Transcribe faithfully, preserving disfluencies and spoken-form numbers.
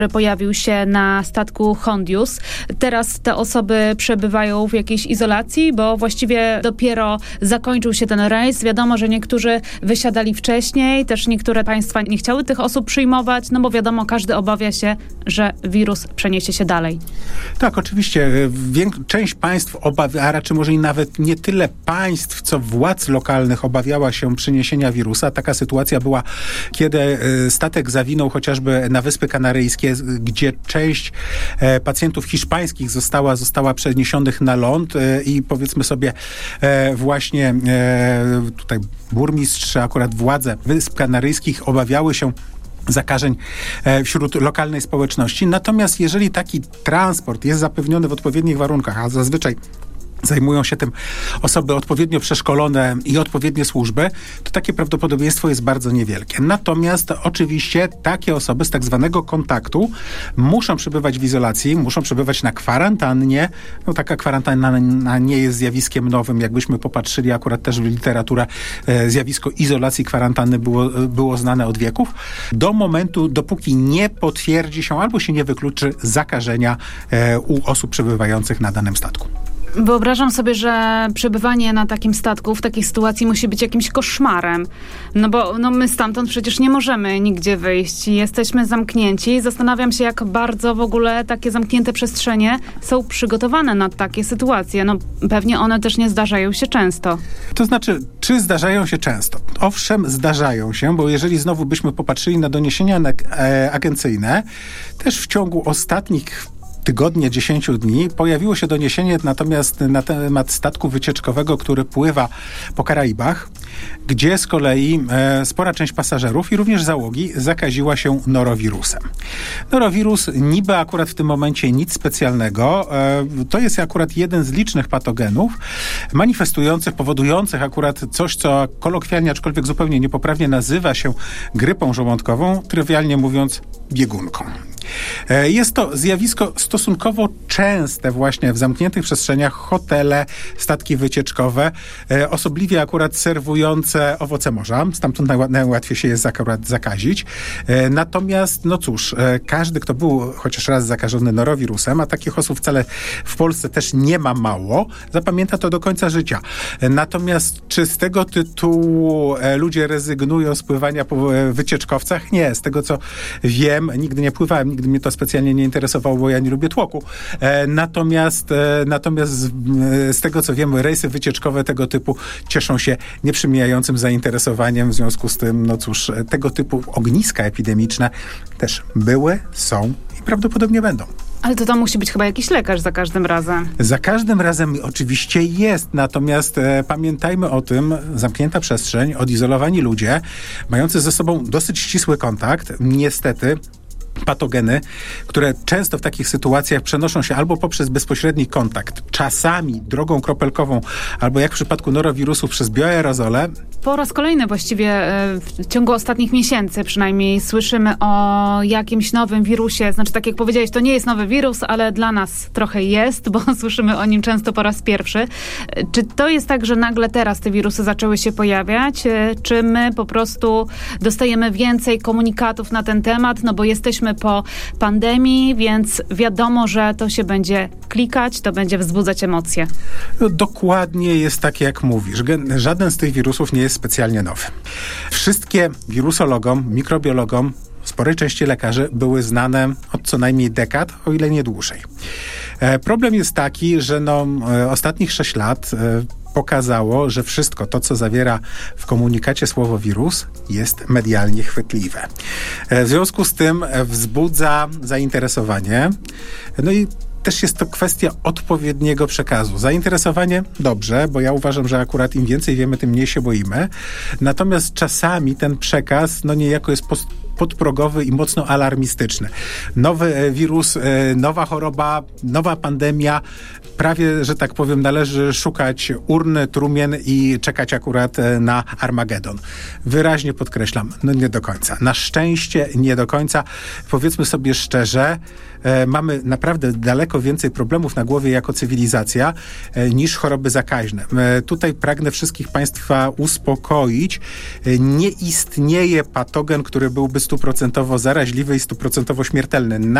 pojawił się na statku Hondius. Teraz te osoby przebywają w jakiejś izolacji, bo właściwie dopiero zakończył się ten rejs. Wiadomo, że niektórzy wysiadali wcześniej, też niektóre państwa nie chciały tych osób przyjmować, no bo wiadomo, każdy obawia się, że wirus przeniesie się dalej. Tak, oczywiście. Wiek- część państw obawia, a raczej może i nawet nie tyle państw, co władz lokalnych obawiała się przeniesienia wirusa. Taka sytuacja była, kiedy statek zawinął chociażby na Wyspy Kanaryjskie, gdzie część e, pacjentów hiszpańskich została, została przeniesionych na ląd e, i powiedzmy sobie e, właśnie e, tutaj burmistrz, akurat władze Wysp Kanaryjskich obawiały się zakażeń e, wśród lokalnej społeczności. Natomiast jeżeli taki transport jest zapewniony w odpowiednich warunkach, a zazwyczaj zajmują się tym osoby odpowiednio przeszkolone i odpowiednie służby, to takie prawdopodobieństwo jest bardzo niewielkie. Natomiast oczywiście takie osoby z tak zwanego kontaktu muszą przebywać w izolacji, muszą przebywać na kwarantannie. No taka kwarantanna nie jest zjawiskiem nowym. Jakbyśmy popatrzyli akurat też w literaturę, e, zjawisko izolacji, kwarantanny było, było znane od wieków. Do momentu, dopóki nie potwierdzi się albo się nie wykluczy zakażenia e, u osób przebywających na danym statku. Wyobrażam sobie, że przebywanie na takim statku w takiej sytuacji musi być jakimś koszmarem. No bo no my stamtąd przecież nie możemy nigdzie wyjść. Jesteśmy zamknięci. Zastanawiam się, jak bardzo w ogóle takie zamknięte przestrzenie są przygotowane na takie sytuacje. No pewnie one też nie zdarzają się często. To znaczy, czy zdarzają się często? Owszem, zdarzają się, bo jeżeli znowu byśmy popatrzyli na doniesienia e, agencyjne, też w ciągu ostatnich tygodnie, dziesięciu dni pojawiło się doniesienie natomiast na temat statku wycieczkowego, który pływa po Karaibach, gdzie z kolei e, spora część pasażerów i również załogi zakaziła się norowirusem. Norowirus niby akurat w tym momencie nic specjalnego. E, to jest akurat jeden z licznych patogenów manifestujących, powodujących akurat coś, co kolokwialnie, aczkolwiek zupełnie niepoprawnie nazywa się grypą żołądkową, trywialnie mówiąc biegunką. Jest to zjawisko stosunkowo częste właśnie w zamkniętych przestrzeniach, hotele, statki wycieczkowe, osobliwie akurat serwujące owoce morza. Stamtąd najłatwiej się jest akurat zakazić. Natomiast, no cóż, każdy, kto był chociaż raz zakażony norowirusem, a takich osób wcale w Polsce też nie ma mało, zapamięta to do końca życia. Natomiast czy z tego tytułu ludzie rezygnują z pływania po wycieczkowcach? Nie. Z tego, co wiem, nigdy nie pływałem, nigdy mnie to specjalnie nie interesowało, bo ja nie lubię tłoku. E, natomiast e, natomiast z, e, z tego, co wiemy, rejsy wycieczkowe tego typu cieszą się nieprzemijającym zainteresowaniem. W związku z tym, no cóż, tego typu ogniska epidemiczne też były, są i prawdopodobnie będą. Ale to tam musi być chyba jakiś lekarz za każdym razem. Za każdym razem oczywiście jest, natomiast e, pamiętajmy o tym, zamknięta przestrzeń, odizolowani ludzie, mający ze sobą dosyć ścisły kontakt, niestety patogeny, które często w takich sytuacjach przenoszą się albo poprzez bezpośredni kontakt, czasami drogą kropelkową, albo jak w przypadku norowirusów przez bioaerozole. Po raz kolejny właściwie w ciągu ostatnich miesięcy przynajmniej słyszymy o jakimś nowym wirusie. Znaczy, tak jak powiedziałeś, to nie jest nowy wirus, ale dla nas trochę jest, bo słyszymy o nim często po raz pierwszy. Czy to jest tak, że nagle teraz te wirusy zaczęły się pojawiać? Czy my po prostu dostajemy więcej komunikatów na ten temat? No bo jesteśmy po pandemii, więc wiadomo, że to się będzie klikać, to będzie wzbudzać emocje. No, dokładnie jest tak, jak mówisz. Żaden z tych wirusów nie jest specjalnie nowy. Wszystkie wirusologom, mikrobiologom, sporej części lekarzy były znane od co najmniej dekad, o ile nie dłużej. E, problem jest taki, że no, e, ostatnich sześć lat e, pokazało, że wszystko to, co zawiera w komunikacie słowo wirus, jest medialnie chwytliwe. E, w związku z tym wzbudza zainteresowanie. No i też jest to kwestia odpowiedniego przekazu. Zainteresowanie dobrze, bo ja uważam, że akurat im więcej wiemy, tym mniej się boimy. Natomiast czasami ten przekaz no niejako jest post- podprogowy i mocno alarmistyczny. Nowy wirus, nowa choroba, nowa pandemia. Prawie, że tak powiem, należy szukać urny, trumien i czekać akurat na Armagedon. Wyraźnie podkreślam, no nie do końca. Na szczęście nie do końca. Powiedzmy sobie szczerze, e, mamy naprawdę daleko więcej problemów na głowie jako cywilizacja e, niż choroby zakaźne. E, tutaj pragnę wszystkich Państwa uspokoić. E, nie istnieje patogen, który byłby stuprocentowo zaraźliwy i stuprocentowo śmiertelny.